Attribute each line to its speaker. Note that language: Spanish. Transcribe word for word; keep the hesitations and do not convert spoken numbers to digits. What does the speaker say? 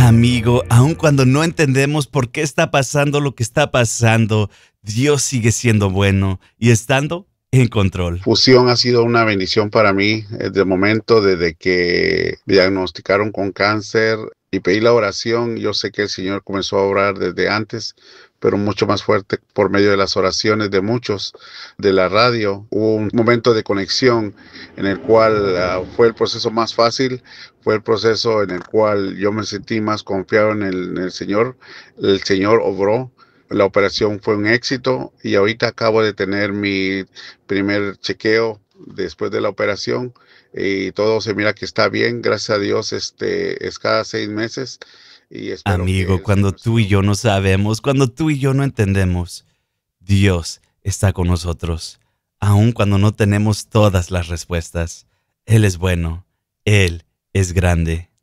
Speaker 1: Amigo, aun cuando no entendemos por qué está pasando lo que está pasando, Dios sigue siendo bueno y estando en control.
Speaker 2: Fusión ha sido una bendición para mí desde el momento desde que me diagnosticaron con cáncer y pedí la oración. Yo sé que el Señor comenzó a orar desde antes, pero mucho más fuerte por medio de las oraciones de muchos de la radio. Hubo un momento de conexión en el cual uh, fue el proceso más fácil, fue el proceso en el cual yo me sentí más confiado en el, en el Señor. El Señor obró. La operación fue un éxito y ahorita acabo de tener mi primer chequeo después de la operación y todo se mira que está bien, gracias a Dios. Este es cada seis meses y espero que
Speaker 1: Amigo,
Speaker 2: el
Speaker 1: cuando
Speaker 2: Señor
Speaker 1: tú
Speaker 2: siga
Speaker 1: y yo no
Speaker 2: obrando.
Speaker 1: sabemos, cuando tú y yo no entendemos, Dios está con nosotros. Aun cuando no tenemos todas las respuestas, Él es bueno, Él es grande.